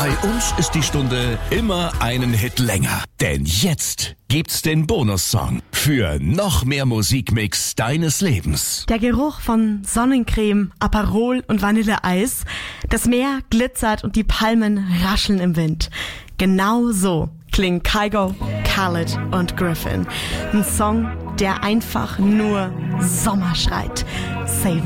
Bei uns ist die Stunde immer einen Hit länger. Denn jetzt gibt's den Bonussong für noch mehr Musikmix deines Lebens. Der Geruch von Sonnencreme, Aperol und Vanilleeis. Das Meer glitzert und die Palmen rascheln im Wind. Genau so klingen Kygo, Khaled und Griffin. Ein Song, der einfach nur Sommer schreit. Save